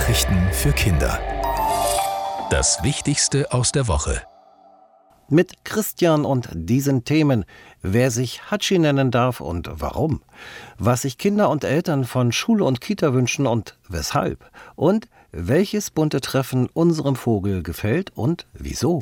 Nachrichten für Kinder. Das Wichtigste aus der Woche. Mit Christian und diesen Themen: Wer sich Hatschi nennen darf und warum, was sich Kinder und Eltern von Schule und Kita wünschen und weshalb, und welches bunte Treffen unserem Vogel gefällt und wieso.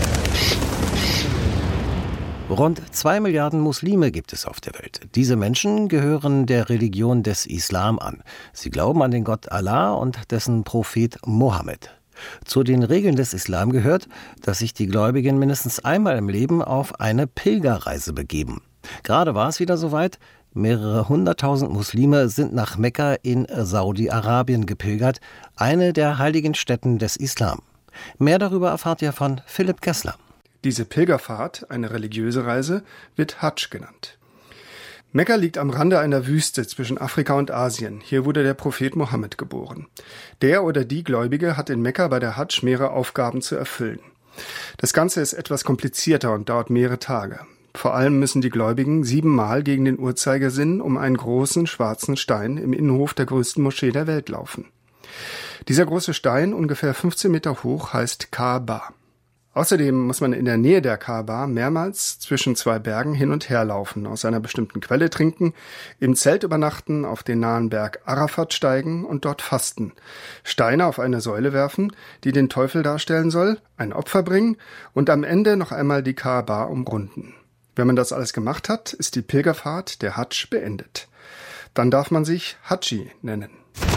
Rund 2 Milliarden Muslime gibt es auf der Welt. Diese Menschen gehören der Religion des Islam an. Sie glauben an den Gott Allah und dessen Prophet Mohammed. Zu den Regeln des Islam gehört, dass sich die Gläubigen mindestens einmal im Leben auf eine Pilgerreise begeben. Gerade war es wieder soweit. Mehrere 100.000 Muslime sind nach Mekka in Saudi-Arabien gepilgert, eine der heiligen Stätten des Islam. Mehr darüber erfahrt ihr von Philipp Kessler. Diese Pilgerfahrt, eine religiöse Reise, wird Hadsch genannt. Mekka liegt am Rande einer Wüste zwischen Afrika und Asien. Hier wurde der Prophet Mohammed geboren. Der oder die Gläubige hat in Mekka bei der Hadsch mehrere Aufgaben zu erfüllen. Das Ganze ist etwas komplizierter und dauert mehrere Tage. Vor allem müssen die Gläubigen 7-mal gegen den Uhrzeigersinn um einen großen schwarzen Stein im Innenhof der größten Moschee der Welt laufen. Dieser große Stein, ungefähr 15 Meter hoch, heißt Kaaba. Außerdem muss man in der Nähe der Kaaba mehrmals zwischen 2 Bergen hin und her laufen, aus einer bestimmten Quelle trinken, im Zelt übernachten, auf den nahen Berg Arafat steigen und dort fasten, Steine auf eine Säule werfen, die den Teufel darstellen soll, ein Opfer bringen und am Ende noch einmal die Kaaba umrunden. Wenn man das alles gemacht hat, ist die Pilgerfahrt, der Hadsch, beendet. Dann darf man sich Hatschi nennen.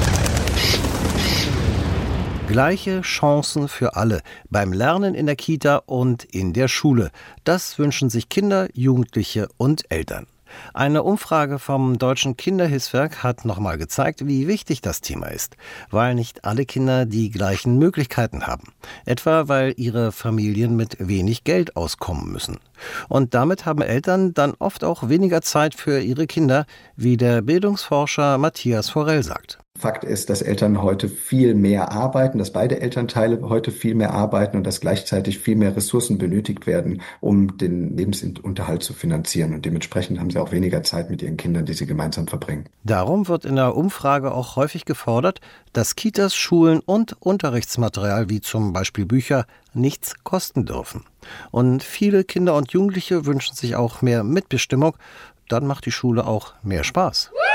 Gleiche Chancen für alle beim Lernen in der Kita und in der Schule. Das wünschen sich Kinder, Jugendliche und Eltern. Eine Umfrage vom Deutschen Kinderhilfswerk hat nochmal gezeigt, wie wichtig das Thema ist, weil nicht alle Kinder die gleichen Möglichkeiten haben. Etwa, weil ihre Familien mit wenig Geld auskommen müssen. Und damit haben Eltern dann oft auch weniger Zeit für ihre Kinder, wie der Bildungsforscher Matthias Forell sagt. Fakt ist, dass Eltern heute viel mehr arbeiten, dass beide Elternteile heute viel mehr arbeiten und dass gleichzeitig viel mehr Ressourcen benötigt werden, um den Lebensunterhalt zu finanzieren. Und dementsprechend haben sie auch weniger Zeit mit ihren Kindern, die sie gemeinsam verbringen. Darum wird in der Umfrage auch häufig gefordert, dass Kitas, Schulen und Unterrichtsmaterial wie zum Beispiel Bücher nichts kosten dürfen. Und viele Kinder und Jugendliche wünschen sich auch mehr Mitbestimmung. Dann macht die Schule auch mehr Spaß.